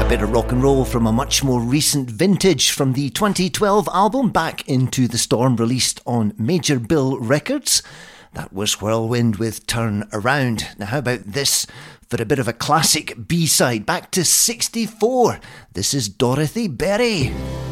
A bit of rock and roll from a much more recent vintage from the 2012 album Back Into the Storm, released on Major Bill Records. That was Whirlwind with Turn Around. Now how about this for a bit of a classic B-side, back to '64. This is Dorothy Berry.